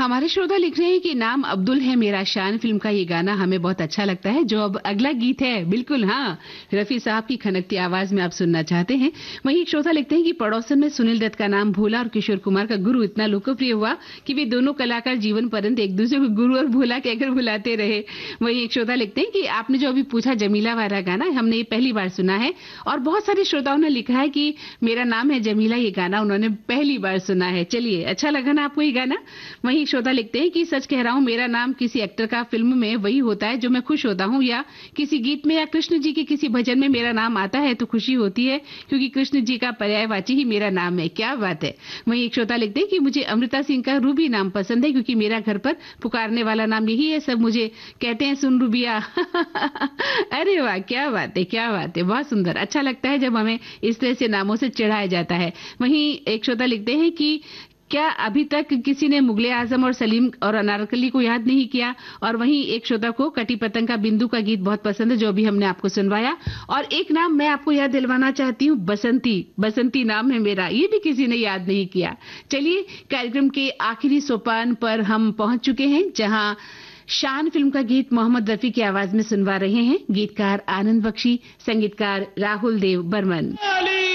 हमारे श्रोता लिख रहे हैं कि नाम अब्दुल है मेरा शान फिल्म का ये गाना हमें बहुत अच्छा लगता है। जो अब अगला गीत है, बिल्कुल हाँ, रफी साहब की खनकती आवाज में आप सुनना चाहते हैं। वहीं एक श्रोता लिखते हैं कि पड़ोसन में सुनील दत्त का नाम भोला और किशोर कुमार का गुरु इतना लोकप्रिय हुआ कि वे दोनों कलाकार जीवन पर्यंत एक दूसरे को गुरु और भोला कहकर बुलाते रहे। वहीं एक श्रोता लिखते हैं कि आपने जो अभी पूछा जमीला वाला गाना, हमने ये पहली बार सुना है। और बहुत सारे श्रोताओं ने लिखा है कि मेरा नाम है जमीला, ये गाना उन्होंने पहली बार सुना है। चलिए, अच्छा लगा ना आपको ये गाना। वहीं श्रोता लिखते हैं कि सच कह रहा हूं, मेरा नाम किसी एक्टर का फिल्म में वही होता है जो मैं खुश होता हूं, या किसी गीत में या कृष्ण जी के किसी भजन में मेरा नाम आता है तो खुशी होती है, क्योंकि कृष्ण जी का पर्यायवाची ही मेरा नाम है। क्या बात है। वहीं एक श्रोता लिखते हैं कि मुझे अमृता सिंह का रूबी नाम पसंद है, क्योंकि मेरा घर पर पुकारने वाला नाम यही है, सब मुझे कहते हैं सुन रूबिया। अरे वाह, क्या बात है, क्या बात है, बहुत सुंदर। अच्छा लगता है जब हमें इस तरह से नामों से चिढ़ाया जाता है। वहीं एक श्रोता लिखते हैं कि क्या अभी तक किसी ने मुगले आजम और सलीम और अनारकली को याद नहीं किया। और वहीं एक श्रोता को कटी पतंग का बिंदु का गीत बहुत पसंद है, जो अभी हमने आपको सुनवाया। और एक नाम मैं आपको याद दिलवाना चाहती हूँ, बसंती। बसंती नाम है मेरा, ये भी किसी ने याद नहीं किया। चलिए, कार्यक्रम के आखिरी सोपान पर हम पहुंच चुके हैं, जहां शान फिल्म का गीत मोहम्मद रफी की आवाज में सुनवा रहे हैं। गीतकार आनंद बख्शी, संगीतकार राहुल देव बर्मन।